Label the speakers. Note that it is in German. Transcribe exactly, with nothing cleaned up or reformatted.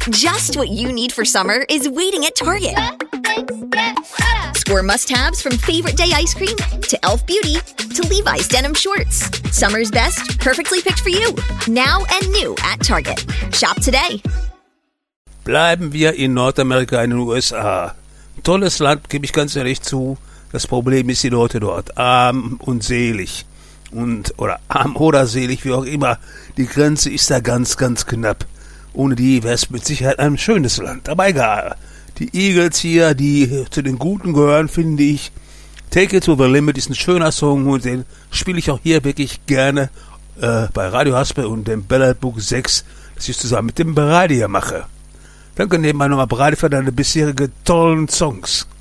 Speaker 1: Just what you need for summer is waiting at Target. Score must-haves from favorite day ice cream to e l f Beauty to Levi's denim shorts. Summer's best, perfectly picked for you. Now and new at Target. Shop today.
Speaker 2: Bleiben wir in Nordamerika, in den U S A. Tolles Land, gebe ich ganz ehrlich zu. Das Problem ist die Leute dort. Arm und selig. Und, oder arm oder selig, wie auch immer. Die Grenze ist da ganz, ganz knapp. Ohne die wäre es mit Sicherheit ein schönes Land. Aber egal. Die Eagles hier, die zu den Guten gehören, finde ich. Take It to the Limit ist ein schöner Song und den spiele ich auch hier wirklich gerne äh, bei Radio Haspe und dem Ballad Book sechs, das ich zusammen mit dem Beradi mache. Danke nebenbei nochmal Beradi für deine bisherigen tollen Songs.